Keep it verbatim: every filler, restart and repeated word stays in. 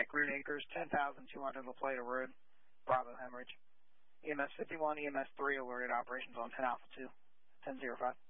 Green Acres, ten thousand two hundred La Plata Road, Bravo Hemorrhage. E M S fifty-one, E M S three alerted operations on ten Alpha two, ten zero five.